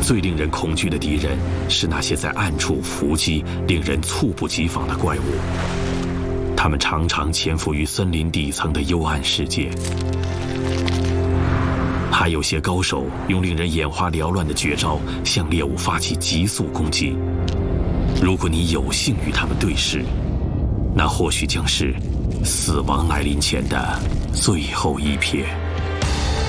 最令人恐惧的敌人是那些在暗处伏击、令人猝不及防的怪物。他们常常潜伏于森林底层的幽暗世界。还有些高手用令人眼花缭乱的绝招向猎物发起急速攻击。如果你有幸与他们对视，那或许将是死亡来临前的最后一瞥。